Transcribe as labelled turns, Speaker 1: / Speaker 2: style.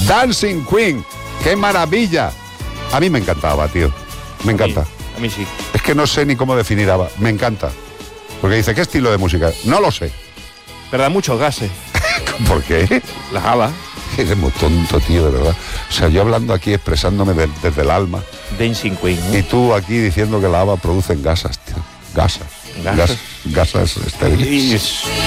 Speaker 1: Dancing Queen, qué maravilla. A mí me encantaba, tío. Me encanta.
Speaker 2: A mí sí.
Speaker 1: Es que no sé ni cómo definir ABBA. Me encanta. Porque dice, ¿qué estilo de música? No lo sé.
Speaker 2: Pero da muchos gases.
Speaker 1: ¿Por qué?
Speaker 2: Las ABBA.
Speaker 1: Eres muy tonto, tío, de verdad. O sea, yo hablando aquí, expresándome desde el alma.
Speaker 2: Dancing Queen, ¿no?
Speaker 1: Y tú aquí diciendo que la ABBA producen gasas, tío. Gasas.
Speaker 2: Gasas.
Speaker 1: Gasas estériles.
Speaker 2: Y